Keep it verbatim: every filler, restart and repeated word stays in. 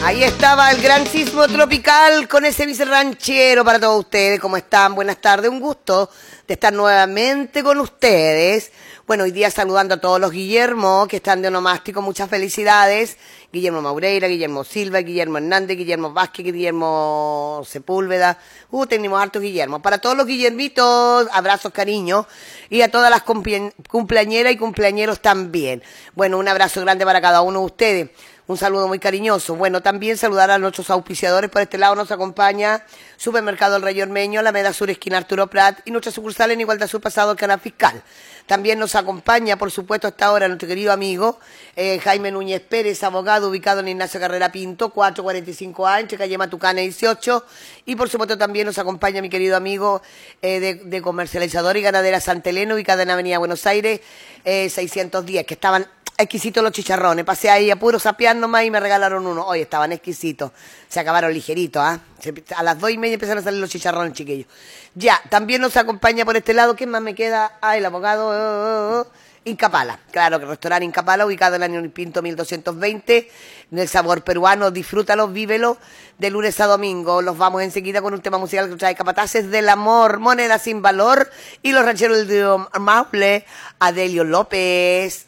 Ahí estaba el gran sismo tropical con ese vice ranchero para todos ustedes. ¿Cómo están? Buenas tardes. Un gusto de estar nuevamente con ustedes. Bueno, hoy día saludando a todos los Guillermo que están de onomástico. Muchas felicidades. Guillermo Maureira, Guillermo Silva, Guillermo Hernández, Guillermo Vázquez, Guillermo Sepúlveda. Uh, tenemos hartos Guillermo. Para todos los Guillermitos, abrazos, cariños. Y a todas las cumpleañeras y cumpleañeros también. Bueno, un abrazo grande para cada uno de ustedes. Un saludo muy cariñoso. Bueno, también saludar a nuestros auspiciadores. Por este lado nos acompaña Supermercado El Rey Ormeño, Alameda Sur, esquina Arturo Prat, y nuestra sucursal en Igualdad Sur, pasado el Canal Fiscal. También nos acompaña, por supuesto, hasta ahora nuestro querido amigo eh, Jaime Núñez Pérez, abogado, ubicado en Ignacio Carrera Pinto, cuatrocientos cuarenta y cinco A, entre calle Matucana dieciocho. Y, por supuesto, también nos acompaña mi querido amigo eh, de, de comercializador y ganadera Santa Elena, ubicada en Avenida Buenos Aires, eh, seiscientos diez, que estaban exquisitos los chicharrones. Pasé ahí a puro sapear nomás y me regalaron uno. Hoy estaban exquisitos. Se acabaron ligeritos, ¿ah? ¿eh? A las dos y media empezaron a salir los chicharrones, chiquillos. Ya, también nos acompaña por este lado. ¿Quién más me queda? Ah, el abogado oh, oh, oh. Incapala. Claro, que el restaurante Incapala, ubicado en el año Pinto mil doscientos veinte. Del sabor peruano. Disfrútalo, vívelo. De lunes a domingo. Los vamos enseguida con un tema musical que trae Capataces del Amor, Moneda sin Valor. Y los rancheros del Maule, Adelio López.